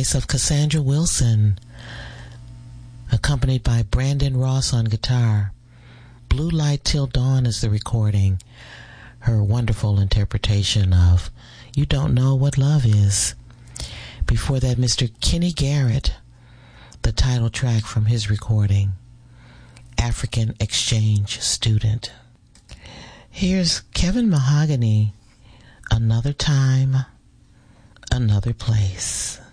voice of Cassandra Wilson, accompanied by Brandon Ross on guitar. Blue Light Till Dawn is the recording. Her wonderful interpretation of You Don't Know What Love Is. Before that, Mr. Kenny Garrett, the title track from his recording, African Exchange Student. Here's Kevin Mahogany, Another Time, Another Place.